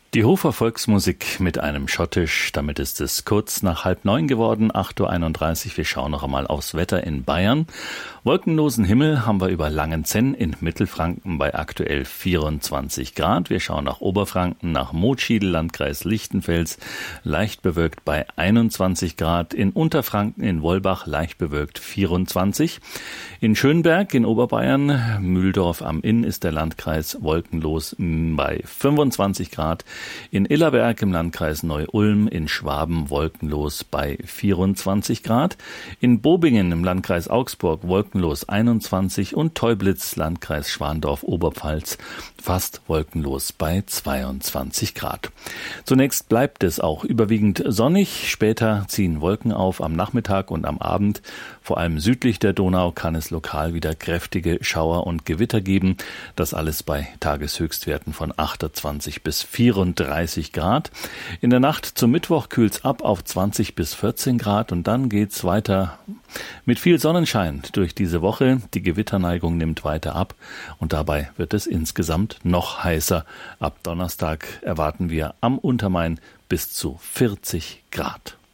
Die Hofer Volksmusik mit einem Schottisch, damit ist es kurz nach 8:30 geworden, 8:31 Uhr. Wir schauen noch einmal aufs Wetter in Bayern. Wolkenlosen Himmel haben wir über Langenzenn in Mittelfranken bei aktuell 24 Grad. Wir schauen nach Oberfranken, nach Motschiedl, Landkreis Lichtenfels, leicht bewölkt bei 21 Grad. In Unterfranken, in Wolbach, leicht bewölkt 24. In Schönberg in Oberbayern, Mühldorf am Inn ist der Landkreis wolkenlos bei 25 Grad. In Illerberg im Landkreis Neu-Ulm, in Schwaben wolkenlos bei 24 Grad. In Bobingen im Landkreis Augsburg wolkenlos 21 und Teublitz, Landkreis Schwandorf-Oberpfalz, fast wolkenlos bei 22 Grad. Zunächst bleibt es auch überwiegend sonnig. Später ziehen Wolken auf am Nachmittag und am Abend. Vor allem südlich der Donau kann es lokal wieder kräftige Schauer und Gewitter geben. Das alles bei Tageshöchstwerten von 28 bis 34 Grad. In der Nacht zum Mittwoch kühlt's ab auf 20 bis 14 Grad und dann geht's weiter mit viel Sonnenschein durch diese Woche. Die Gewitterneigung nimmt weiter ab und dabei wird es insgesamt noch heißer. Ab Donnerstag erwarten wir am Untermain bis zu 40 Grad.